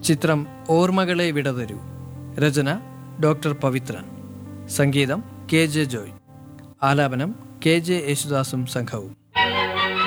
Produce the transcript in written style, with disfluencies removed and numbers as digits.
ചിത്രം ഓർമ്മകളെ വിടതരൂ. രചന ഡോക്ടർ പവിത്രൻ. സംഗീതം KJ ജോയ്. ആലാപനം KJ യേശുദാസും സംഘവും.